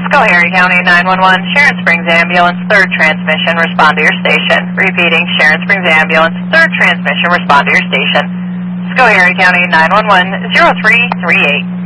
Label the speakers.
Speaker 1: Schoharie County 911, Sharon Springs Ambulance, third transmission, respond to your station. Repeating, Sharon Springs Ambulance, third transmission, respond to your station. Schoharie County 911, 0338.